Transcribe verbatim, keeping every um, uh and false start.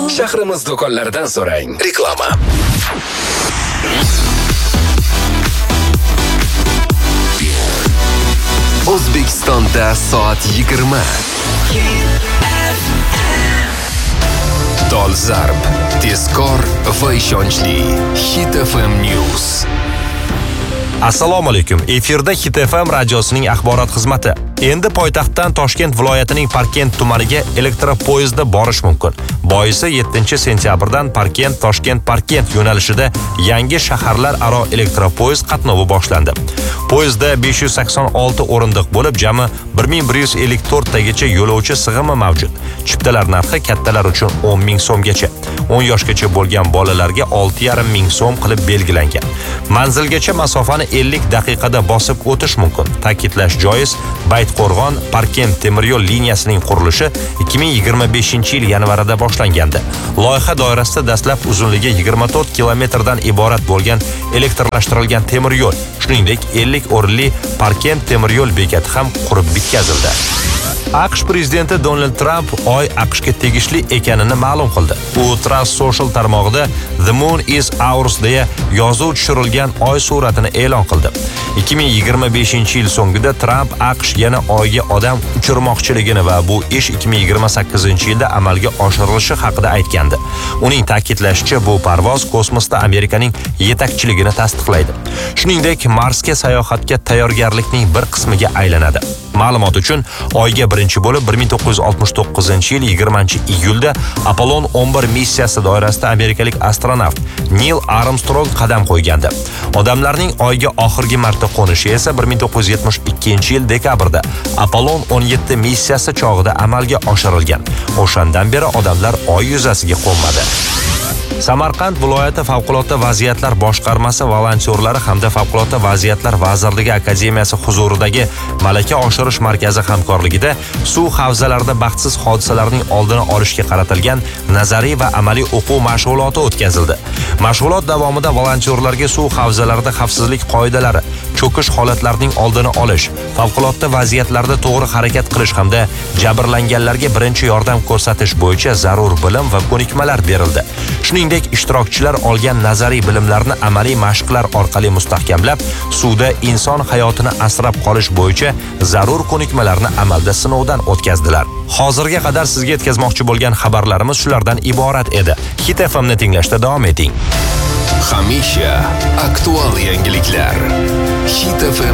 Shahrimiz do'konlaridan so'rang. Reklama. O'zbekistonda soat yigirma. Dolzarb, tezkor va ishonchli Hit F M News. Assalomu alaykum. Efirda Hit F M radiosining axborot xizmati. Endi poytaxtdan Toshkent viloyatining Parkent tumaniga elektropoyezdda borish mumkin. Boisi yettinchi sentyabrdan Parkent Toshkent Parkent yo'nalishida yangi shaharlararo elektropoyezd qatnovi boshlandi. Poyezdda besh yuz sakson olti o'rindiq bo'lib, jami bir ming bir yuz ellik to'rt tagacha yo'lovchi sig'imi mavjud. Chiptalar narxi kattalar uchun o'n ming so'mgacha, o'n yoshgacha bo'lgan bolalarga olti yarim ming so'm qilib belgilangan. Manzilgacha masofani ellik daqiqada bosib o'tish mumkin. Ta'kidlash joiz, Baytqo'rg'on Parkent temir yo'l liniyasining qurilishi ikki ming yigirma beshinchi yil yanvarida boshlangandi. Loyiha doirasida dastlab uzunligi yigirma to'rt kilometrdan iborat bo'lgan elektrlashtirilgan temir yo'l, shuningdek ellik o'rinli Parkent temir yo'l bekati ham qurib bitkazildi. AQSh prezidenti Donald Trump Oy AQShga tegishli ekanini ma'lum qildi. U Truth Social tarmog'ida The Moon is Ours deya yozuv tushirilgan Oy suratini e'lon qildi. ikki ming yigirma beshinchi yil so'ngida Trump AQSh yana Oyga odam uchirmoqchiligini va bu ish ikki ming yigirma sakkizinchi yilda amalga oshirilishi haqida aytgandi. Uning ta'kidlashicha, bu parvoz kosmosda Amerikaning yetakchiligini tasdiqlaydi. Shuningdek, Marsga sayohatga tayyorgarlikning bir qismiga aylanadi. Ma'lumot uchun, Oyga birinchi bo'lib bir ming to'qqiz yuz oltmish to'qqizinchi yil yigirmanchi iyulda Apollon o'n bir missiyasi doirasida amerikalik astronavt Neil Armstrong qadam qo'ygandi. Odamlarning Oyga oxirgi marta qo'nishi esa bir ming to'qqiz yuz yetmish ikkinchi yil dekabrda Apollon o'n yetti missiyasi chog'ida amalga oshirilgan. O'shandan beri odamlar Oy yuzasiga qo'nmadi. Samarqand viloyati favqulodda vaziyatlar boshqarmasi volontyorlari hamda favqulodda vaziyatlar vazirligi akademiyasi huzuridagi malaka oshirish markazi hamkorligida suv havzalarida baxtsiz hodisalarning oldini olishga qaratilgan nazariy va amaliy o'quv mashg'uloti o'tkazildi. Mashg'ulot davomida volontyorlarga suv havzalarida xavfsizlik qoidalari, cho'kish holatlarining oldini olish, favqulodda vaziyatlarda to'g'ri harakat qilish hamda jabrlanganlarga birinchi yordam ko'rsatish bo'yicha zarur bilim va ko'nikmalar berildi. Shuningdek, ishtirokchilar olgan nazariy bilimlarni amaliy mashqlar orqali mustahkamlab, suvda inson hayotini asrab qolish bo'yicha zarur ko'nikmalarni amalda sinovdan o'tkazdilar. Hozirga qadar sizga yetkazmoqchi bo'lgan xabarlarimiz shulardan iborat edi. Hit F M ni tinglashda davom eting. Hamisha aktual yangiliklar. Hit F M